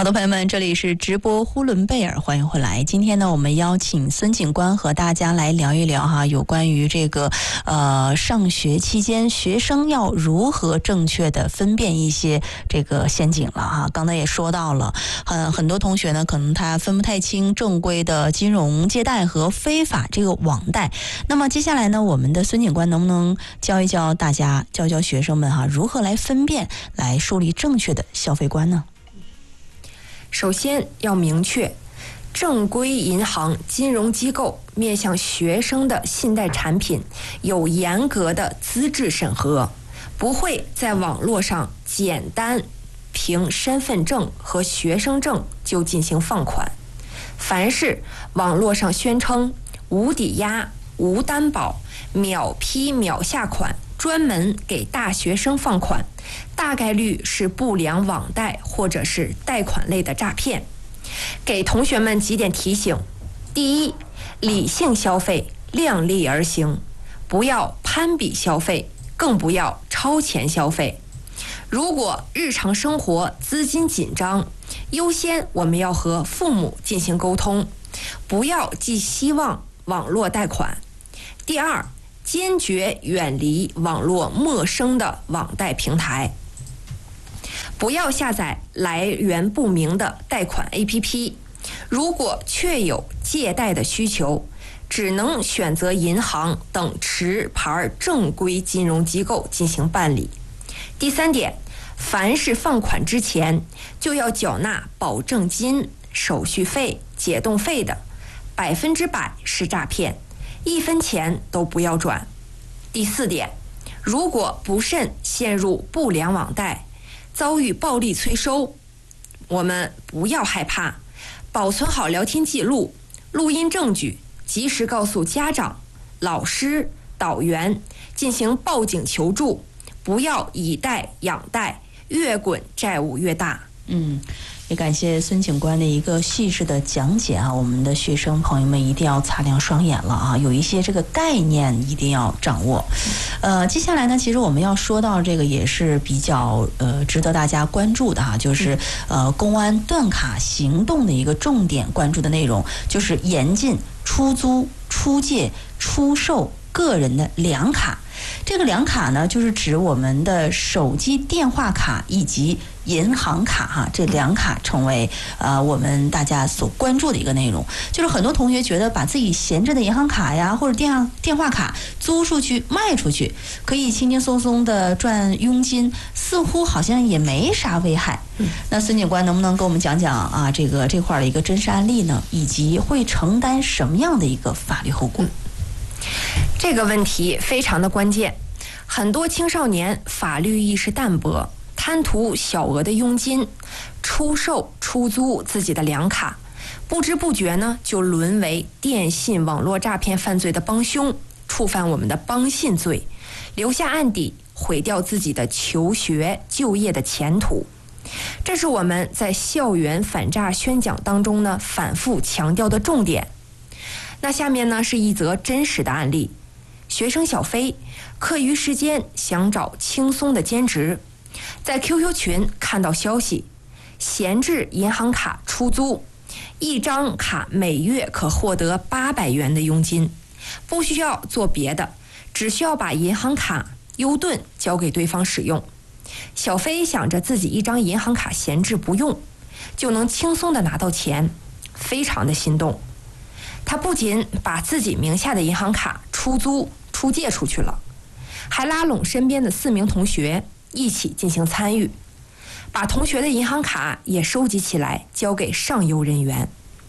好的，朋友们，这里是直播呼伦贝尔，欢迎回来。今天呢，我们邀请孙警官和大家来聊一聊哈，有关于这个上学期间学生要如何正确的分辨一些这个陷阱了哈。刚才也说到了，很多同学呢，可能他分不太清正规的金融借贷和非法这个网贷。那么接下来呢，我们的孙警官能不能教一教大家，教教学生们哈，如何来分辨，来树立正确的消费观呢？ 首先要明确，正规银行金融机构面向学生的信贷产品有严格的资质审核，不会在网络上简单凭身份证和学生证就进行放款。凡是网络上宣称无抵押、无担保、秒批秒下款，专门给大学生放款，大概率是不良网贷或者是贷款类的诈骗。给同学们几点提醒：第一，理性消费，量力而行，不要攀比消费，更不要超前消费。如果日常生活资金紧张，优先我们要和父母进行沟通，不要寄希望网络贷款。第二，坚决远离网络陌生的网贷平台，不要下载来源不明的贷款 APP。如果确有借贷的需求，只能选择银行等持牌正规金融机构进行办理。第三点，凡是放款之前就要缴纳保证金、手续费、解冻费的，100%是诈骗，1分钱都不要转。第四点，如果不慎陷入不良网贷，遭遇暴力催收，我们不要害怕，保存好聊天记录、录音证据，及时告诉家长、老师、导员进行报警求助，不要以贷养贷，越滚债务越大。 也感谢孙警官的一个细致的讲解啊，我们的学生朋友们一定要擦亮双眼了啊，有一些这个概念一定要掌握。接下来呢，其实我们要说到这个也是比较值得大家关注的哈，就是公安断卡行动的一个重点关注的内容，就是严禁出租、出借、出售个人的两卡。这个两卡呢，就是指我们的手机电话卡以及银行卡哈，这两卡成为我们大家所关注的一个内容。就是很多同学觉得把自己闲着的银行卡呀或者电话卡租出去卖出去，可以轻轻松松的赚佣金，似乎好像也没啥危害。那孙警官能不能给我们讲讲啊这块的一个真实案例呢，以及会承担什么样的一个法律后果？ 这个问题非常的关键，很多青少年法律意识淡薄，贪图小额的佣金，出售出租自己的两卡，不知不觉呢就沦为电信网络诈骗犯罪的帮凶，触犯我们的帮信罪，留下案底，毁掉自己的求学就业的前途。这是我们在校园反诈宣讲当中呢反复强调的重点。那下面呢是一则真实的案例。学生小飞课余时间想找轻松的兼职，在 QQ 群看到消息，闲置银行卡出租，一张卡每月可获得800元的佣金，不需要做别的，只需要把银行卡优盾交给对方使用。小飞想着自己一张银行卡闲置不用，就能轻松的拿到钱，非常的心动。他不仅把自己名下的银行卡出租出借出去了，还拉拢身边的4名同学一起进行参与，把同学的银行卡也收集起来交给上游人员。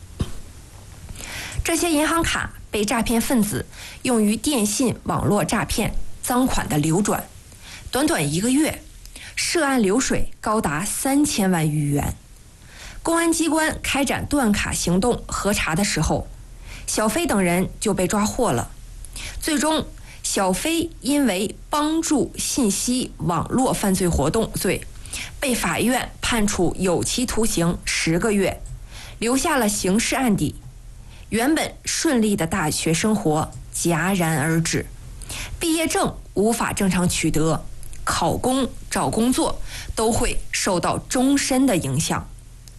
这些银行卡被诈骗分子用于电信网络诈骗赃款的流转，短短1个月，涉案流水高达3000万余元。公安机关开展断卡行动核查的时候，小飞等人就被抓获了。最终，小飞因为帮助信息网络犯罪活动罪，被法院判处有期徒刑10个月，留下了刑事案底。原本顺利的大学生活戛然而止，毕业证无法正常取得，考公、找工作都会受到终身的影响。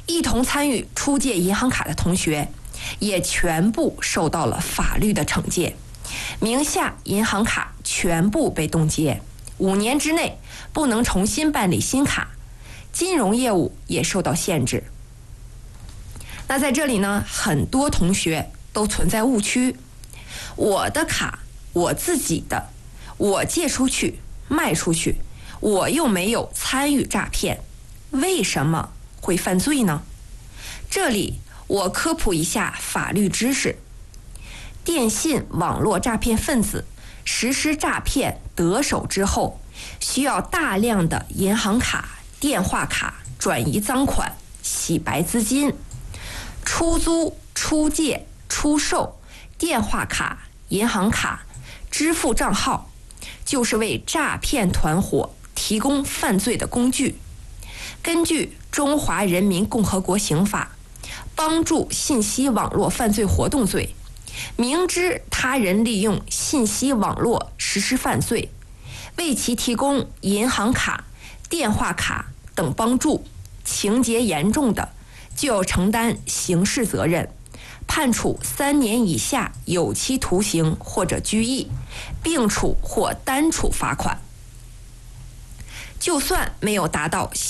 一同参与出借银行卡的同学，也全部受到了法律的惩戒，名下银行卡全部被冻结，5年之内不能重新办理新卡，金融业务也受到限制。那在这里呢，很多同学都存在误区，我的卡我自己的，我借出去卖出去，我又没有参与诈骗，为什么会犯罪呢？这里我科普一下法律知识。电信网络诈骗分子实施诈骗得手之后，需要大量的银行卡、电话卡转移赃款、洗白资金。出租、出借、出售电话卡、银行卡、支付账号，就是为诈骗团伙提供犯罪的工具。根据《中华人民共和国刑法》，帮助信息网络犯罪活动罪，明知他人利用信息网络实施犯罪，为其提供银行卡、电话卡等帮助，情节严重的，就要承担刑事责任，判处3年以下有期徒刑或者拘役，并处或单处罚款。就算没有达到